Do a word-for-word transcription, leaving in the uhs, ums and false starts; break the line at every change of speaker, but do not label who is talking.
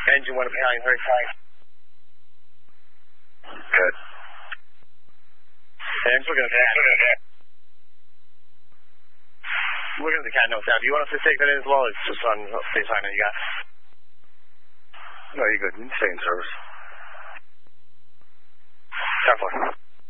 Engine one behind, very tight.
Good.
Thanks, we're going to We're going to the cat notes now. Do you want us to take that in as well? It's just on FaceTime that you got.
No, you're good. You can stay in service.
ten four.